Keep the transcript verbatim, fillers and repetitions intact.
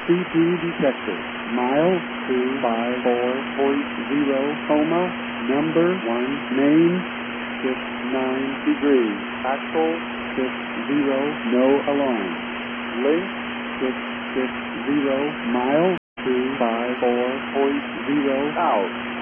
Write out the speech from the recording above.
C P detected. Mile two five four point zero, coma, number one, main, six nine degrees. Axle, six zero, no alarm. Link, six six zero, mile two five four point zero, out.